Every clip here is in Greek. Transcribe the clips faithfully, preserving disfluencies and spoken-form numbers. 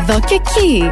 εδώ και εκεί.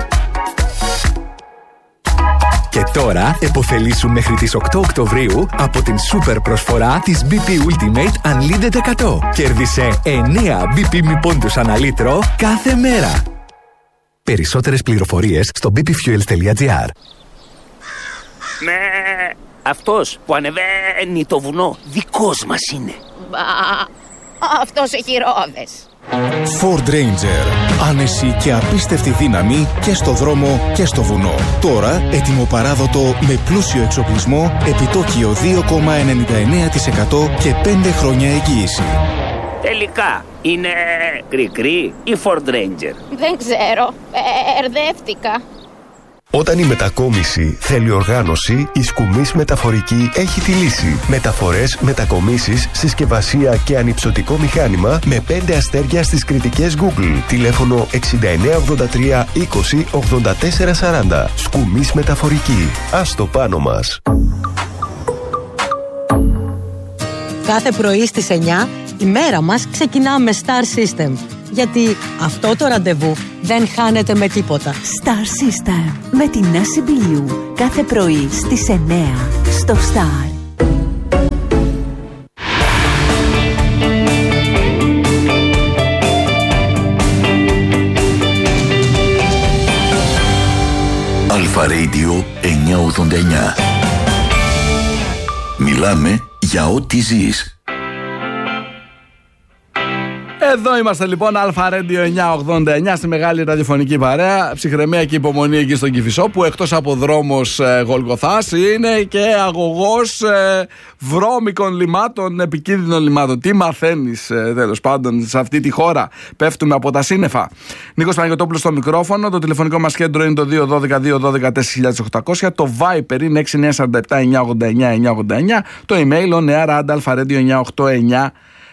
Και τώρα επωφελήσου μέχρι τις οκτώ Οκτωβρίου από την σούπερ προσφορά της μπι πι Ultimate Unlimited εκατό. Κέρδισε εννέα μπι πι μη πόντους ανά λίτρο κάθε μέρα. Περισσότερες πληροφορίες στο μπι πι fuels τελεία τζι άρ. Ναι, αυτός που ανεβαίνει το βουνό δικός μας είναι. Μπα, αυτός έχει ρόδες. Ford Ranger. Άνεση και απίστευτη δύναμη και στο δρόμο και στο βουνό. Τώρα έτοιμο παράδοτο με πλούσιο εξοπλισμό, επιτόκιο δύο κόμμα ενενήντα εννέα τοις εκατό και πέντε χρόνια εγγύηση. Τελικά είναι κρι-κρι ή Ford Ranger? Δεν ξέρω, ερδεύτηκα. Όταν η μετακόμιση θέλει οργάνωση, η Σκουμής Μεταφορική έχει τη λύση. Μεταφορές, μετακομίσεις, συσκευασία και ανυψωτικό μηχάνημα με πέντε αστέρια στις κριτικές Google. Τηλέφωνο εξήντα εννέα ογδόντα τρία είκοσι ογδόντα τέσσερα σαράντα. Σκουμής Μεταφορική. Ας το πάνω μας. Κάθε πρωί στις εννιά η μέρα μας ξεκινά με Star System. Γιατί αυτό το ραντεβού δεν χάνεται με τίποτα. Star System με την Νάση Μπιλιού. Κάθε πρωί στις εννέα στο Star. Αλφα Radio εννιακόσια ογδόντα εννιά. Μιλάμε για ό,τι ζεις. Εδώ είμαστε λοιπόν, Αλφα Radio εννιακόσια ογδόντα εννιά, στη μεγάλη ραδιοφωνική παρέα. Ψυχραιμία και υπομονή εκεί στον Κηφισό, που εκτός από δρόμος ε, Γολγοθάς είναι και αγωγός ε, βρώμικων λιμάτων, επικίνδυνων λιμάτων. Τι μαθαίνεις ε, τέλος πάντων σε αυτή τη χώρα? Πέφτουμε από τα σύννεφα. Νίκος Παναγιωτόπουλος στο μικρόφωνο. Το τηλεφωνικό μας κέντρο είναι το δύο ένα δύο δύο ένα δύο τέσσερα χίλια οκτακόσια. Το Viper είναι έξι εννιά τέσσερα επτά εννιακόσια ογδόντα εννιά εννιακόσια ογδόντα εννιά. Το email on air at alfaradio εννιακόσια ογδόντα εννιά.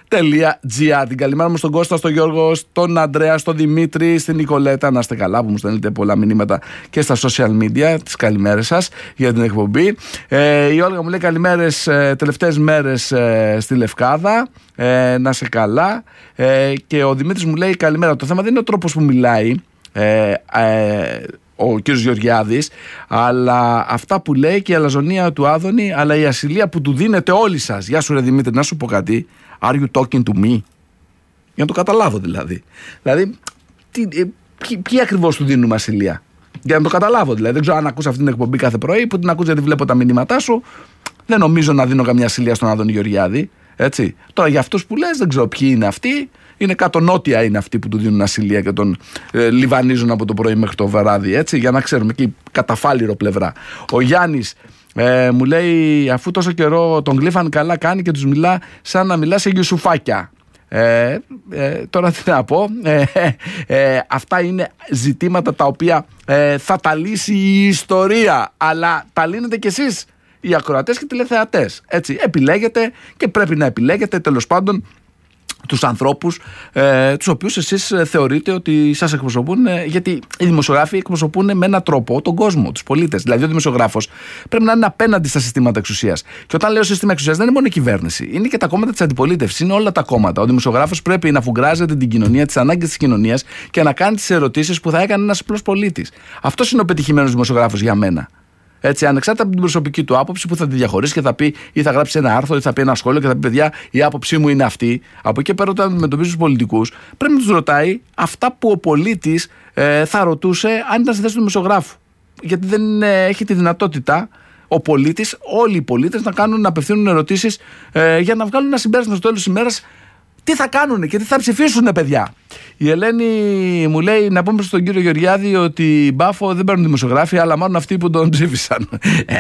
Την καλημέρα μου στον Κώστα, στον Γιώργο, στον Αντρέα, στον Δημήτρη, στην Νικολέτα. Να είστε καλά, που μου στέλνετε πολλά μηνύματα και στα social media. Τις καλημέρες σας για την εκπομπή. Ε, η Όλγα μου λέει καλημέρες, ε, τελευταίες μέρες ε, στη Λευκάδα. Ε, να είστε καλά. Ε, και ο Δημήτρης μου λέει καλημέρα. Το θέμα δεν είναι ο τρόπος που μιλάει ε, ε, ο κύριος Γεωργιάδης, αλλά αυτά που λέει και η αλαζονία του Άδωνη, αλλά η ασυλία που του δίνετε όλοι σας. Γεια σου ρε Δημήτρη, να σου πω κάτι. Are you talking to me? Για να το καταλάβω δηλαδή. Δηλαδή, τι, ε, ποιοι, ποιοι ακριβώς του δίνουμε ασυλία? Για να το καταλάβω δηλαδή. Δεν ξέρω αν ακούς αυτή την εκπομπή κάθε πρωί, που την ακούς γιατί βλέπω τα μηνύματά σου. Δεν νομίζω να δίνω καμιά ασυλία στον Άδωνη Γεωργιάδη. Έτσι. Τώρα για αυτούς που λες, δεν ξέρω ποιοι είναι αυτοί. Είναι κάτω νότια είναι αυτοί που του δίνουν ασυλία και τον ε, λιβανίζουν από το πρωί μέχρι το βράδυ. Έτσι, για να ξέρουμε, εκεί καταφάλιρο πλευρά. Ο Γιάννης ε, μου λέει, αφού τόσο καιρό τον γλύφαν, καλά κάνει και τους μιλά σαν να μιλά σε γιουσουφάκια. Ε, ε, τώρα τι να πω, ε, ε, αυτά είναι ζητήματα τα οποία ε, θα τα λύσει η ιστορία, αλλά τα λύνετε κι εσείς οι ακροατές και τηλεθεατές. Έτσι, επιλέγετε και πρέπει να επιλέγετε τέλος πάντων τους ανθρώπους ε, τους οποίους εσείς ε, θεωρείτε ότι σας εκπροσωπούν, ε, γιατί οι δημοσιογράφοι εκπροσωπούν με έναν τρόπο τον κόσμο, τους πολίτες. Δηλαδή ο δημοσιογράφος πρέπει να είναι απέναντι στα συστήματα εξουσίας. Και όταν λέω σύστημα εξουσίας δεν είναι μόνο η κυβέρνηση, είναι και τα κόμματα της αντιπολίτευσης, είναι όλα τα κόμματα. Ο δημοσιογράφος πρέπει να φουγκράζεται την κοινωνία, τις ανάγκες της κοινωνίας και να κάνει τις ερωτήσεις που θα έκανε ένας απλός πολίτης. Αυτός είναι ο πετυχημένος δημοσιογράφος για μένα. Έτσι, ανεξάρτητα από την προσωπική του άποψη που θα τη διαχωρίσει και θα πει ή θα γράψει ένα άρθρο ή θα πει ένα σχόλιο και θα πει: παιδιά, η άποψή μου είναι αυτή. Από εκεί πέρα, όταν αντιμετωπίζει τους πολιτικούς, πρέπει να τους ρωτάει αυτά που ο πολίτης ε, θα ρωτούσε αν ήταν στη θέση του δημοσιογράφου. Γιατί δεν ε, έχει τη δυνατότητα ο πολίτης, όλοι οι πολίτες να κάνουν, να απευθύνουν ερωτήσεις ε, για να βγάλουν ένα συμπέρασμα στο τέλος της ημέρας. Τι θα κάνουνε και τι θα ψηφίσουνε, παιδιά. Η Ελένη μου λέει να πούμε στον κύριο Γεωργιάδη ότι μπάφο δεν παίρνουν δημοσιογράφοι, αλλά μάλλον αυτοί που τον ψήφισαν. Ε,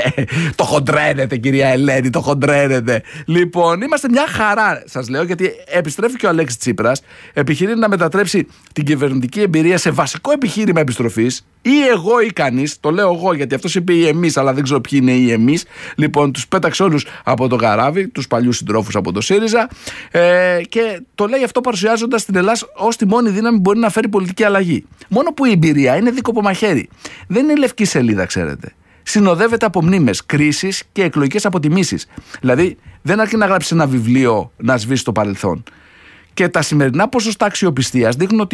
το χοντρένετε, κυρία Ελένη, το χοντρένετε. Λοιπόν, είμαστε μια χαρά, σας λέω, γιατί επιστρέφει και ο Αλέξης Τσίπρας. Επιχειρεί να μετατρέψει την κυβερνητική εμπειρία σε βασικό επιχείρημα επιστροφής. Ή εγώ ή κανείς, το λέω εγώ γιατί αυτός είπε ή εμείς, αλλά δεν ξέρω ποιοι είναι οι εμείς. Λοιπόν, τους πέταξε όλους από το καράβι, τους παλιούς συντρόφους από το ΣΥΡΙΖΑ. Ε, και το λέει αυτό παρουσιάζοντας την Ελλάδα ως τη μόνη δύναμη που μπορεί να φέρει πολιτική αλλαγή. Μόνο που η εμπειρία είναι δίκοπο μαχαίρι. Δεν είναι λευκή σελίδα, ξέρετε. Συνοδεύεται από μνήμες, κρίσεις και εκλογικές αποτιμήσεις. Δηλαδή, δεν αρκεί να γράψει ένα βιβλίο να σβήσει το παρελθόν. Και τα σημερινά ποσοστά αξιοπιστίας δείχνουν ότι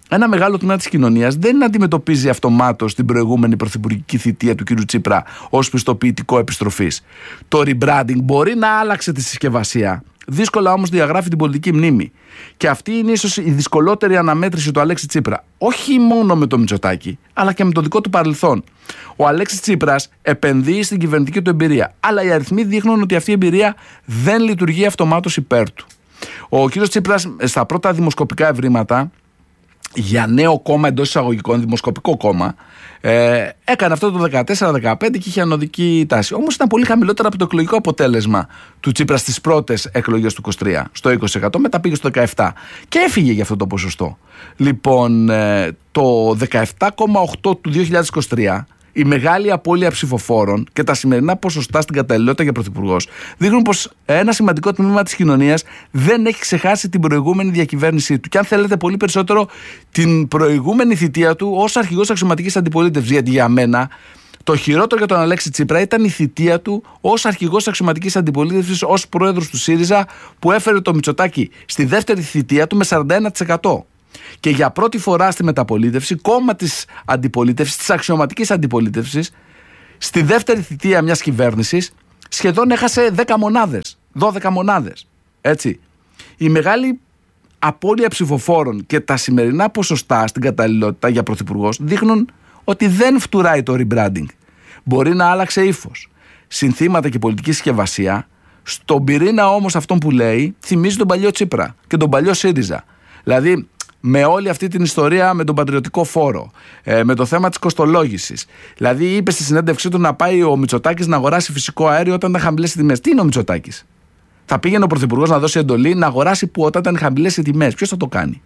ένα μεγάλο τμήμα της κοινωνίας δεν αντιμετωπίζει αυτομάτως την προηγούμενη πρωθυπουργική θητεία του κ. Τσίπρα ως πιστοποιητικό επιστροφής. Το rebranding μπορεί να άλλαξε τη συσκευασία, δύσκολα όμως διαγράφει την πολιτική μνήμη. Και αυτή είναι ίσως η δυσκολότερη αναμέτρηση του Αλέξη Τσίπρα. Όχι μόνο με το Μητσοτάκη, αλλά και με το δικό του παρελθόν. Ο Αλέξης Τσίπρας επενδύει στην κυβερνητική του εμπειρία, αλλά οι αριθμοί δείχνουν ότι αυτή η εμπειρία δεν λειτουργεί αυτομάτως υπέρ του. Ο κ. Τσίπρας στα πρώτα δημοσκοπικά ευρήματα, για νέο κόμμα εντός εισαγωγικών, δημοσκοπικό κόμμα, ε, έκανε αυτό το δεκατέσσερα δεκαπέντε και είχε ανωδική τάση. Όμως ήταν πολύ χαμηλότερα από το εκλογικό αποτέλεσμα του Τσίπρα στις πρώτες εκλογές του είκοσι τρία, στο είκοσι τοις εκατό, μετά πήγε στο δεκαεπτά τοις εκατό και έφυγε για αυτό το ποσοστό. Λοιπόν, ε, το δεκαεπτά κόμμα οκτώ του δύο χιλιάδες είκοσι τρία, η μεγάλη απώλεια ψηφοφόρων και τα σημερινά ποσοστά στην καταλληλότητα για πρωθυπουργός δείχνουν πως ένα σημαντικό τμήμα της κοινωνίας δεν έχει ξεχάσει την προηγούμενη διακυβέρνησή του. Και αν θέλετε, πολύ περισσότερο την προηγούμενη θητεία του ως αρχηγός αξιωματικής αντιπολίτευσης. Γιατί για μένα το χειρότερο για τον Αλέξη Τσίπρα ήταν η θητεία του ως αρχηγός αξιωματικής αντιπολίτευσης, ως πρόεδρος του ΣΥΡΙΖΑ, που έφερε το Μητσοτάκη στη δεύτερη θητεία του με σαράντα ένα τοις εκατό. Και για πρώτη φορά στη μεταπολίτευση, κόμμα της αντιπολίτευσης, της αξιωματικής αντιπολίτευσης, στη δεύτερη θητεία μιας κυβέρνησης, σχεδόν έχασε δέκα μονάδες, δώδεκα μονάδες. Έτσι. Η μεγάλη απώλεια ψηφοφόρων και τα σημερινά ποσοστά στην καταλληλότητα για πρωθυπουργός δείχνουν ότι δεν φτουράει το rebranding. Μπορεί να άλλαξε ύφος, συνθήματα και πολιτική συσκευασία. Στον πυρήνα όμως αυτόν που λέει, θυμίζει τον παλιό Τσίπρα και τον παλιό ΣΥΡΙΖΑ. Δηλαδή, με όλη αυτή την ιστορία με τον πατριωτικό φόρο, ε, με το θέμα της κοστολόγησης. Δηλαδή, είπε στη συνέντευξή του να πάει ο Μητσοτάκης να αγοράσει φυσικό αέριο όταν ήταν χαμηλές οι τιμές. Τι είναι ο Μητσοτάκης? Θα πήγαινε ο Πρωθυπουργός να δώσει εντολή να αγοράσει που όταν ήταν χαμηλές οι τιμές? Ποιος θα το κάνει?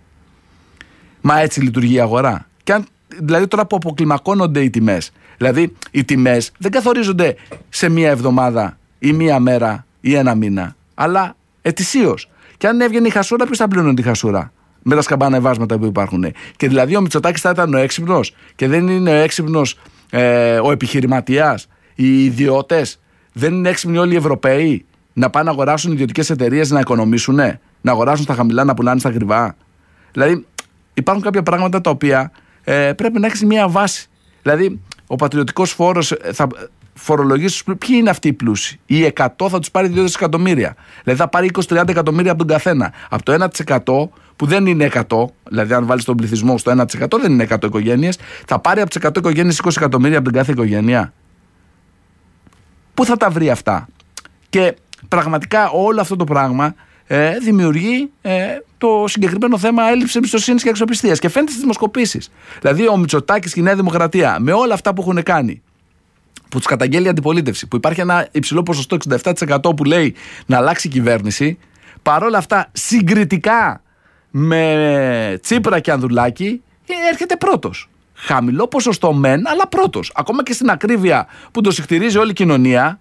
Μα έτσι λειτουργεί η αγορά. Και αν, δηλαδή, τώρα που αποκλιμακώνονται οι τιμές, δηλαδή οι τιμές δεν καθορίζονται σε μία εβδομάδα ή μία μέρα ή ένα μήνα, αλλά ετησίως. Και αν έβγαινε η χασούρα, ποιος θα πλήρωνε τη χασούρα? Με τα σκαμπάνα ευάσματα που υπάρχουν. Και δηλαδή ο Μητσοτάκης θα ήταν ο έξυπνος και δεν είναι ο έξυπνος ε, ο επιχειρηματίας, οι ιδιώτες? Δεν είναι έξυπνοι όλοι οι Ευρωπαίοι να πάνε να αγοράσουν ιδιωτικές εταιρείες, να οικονομήσουν, να αγοράσουν στα χαμηλά, να πουλάνε στα ακριβά? Δηλαδή υπάρχουν κάποια πράγματα τα οποία ε, πρέπει να έχεις μια βάση. Δηλαδή ο πατριωτικός φόρος θα φορολογήσει. Ποιοι είναι αυτοί οι πλούσιοι? Οι εκατό θα τους πάρει δύο δισεκατομμύρια. Δηλαδή θα πάρει είκοσι με τριάντα εκατομμύρια από τον καθένα. Από το ένα τοις εκατό, που δεν είναι εκατό, δηλαδή αν βάλεις τον πληθυσμό στο ένα τοις εκατό, δεν είναι εκατό οικογένειες, θα πάρει από τις εκατό οικογένειες είκοσι εκατομμύρια από την κάθε οικογένεια. Πού θα τα βρει αυτά? Και πραγματικά όλο αυτό το πράγμα ε, δημιουργεί ε, το συγκεκριμένο θέμα έλλειψη εμπιστοσύνης και αξιοπιστίας. Και φαίνεται στις δημοσκοπήσεις. Δηλαδή ο Μητσοτάκης και η Νέα Δημοκρατία, με όλα αυτά που έχουν κάνει, που τους καταγγέλει η αντιπολίτευση, που υπάρχει ένα υψηλό ποσοστό εξήντα επτά τοις εκατό που λέει να αλλάξει η κυβέρνηση, παρόλα αυτά συγκριτικά με Τσίπρα και Ανδρουλάκη έρχεται πρώτος. Χαμηλό ποσοστό μεν, αλλά πρώτος. Ακόμα και στην ακρίβεια που το συχτηρίζει όλη η κοινωνία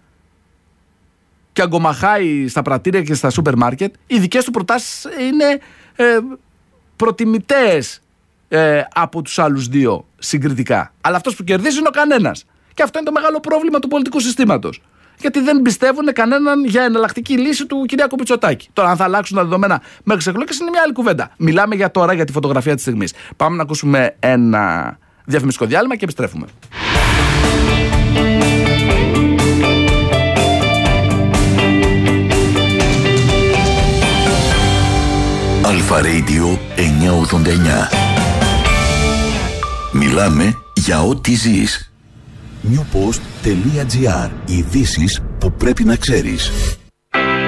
και αγκομαχάει στα πρατήρια και στα σούπερ μάρκετ, οι δικές του προτάσεις είναι ε, προτιμητές ε, από τους άλλους δύο συγκριτικά. Αλλά αυτός που κερδίζει είναι ο κανένας. Και αυτό είναι το μεγάλο πρόβλημα του πολιτικού συστήματος. Γιατί δεν πιστεύουν κανέναν για εναλλακτική λύση του Κυριάκου Μητσοτάκη. Τώρα, αν θα αλλάξουν τα δεδομένα μέχρι τις εκλογές, είναι μια άλλη κουβέντα. Μιλάμε για τώρα, για τη φωτογραφία της στιγμής. Πάμε να ακούσουμε ένα διαφημιστικό διάλειμμα και επιστρέφουμε. Αλφα Radio εννιακόσια ογδόντα εννιά. Μιλάμε για ό,τι ζεις. newpost.gr. Ειδήσεις που πρέπει να ξέρεις.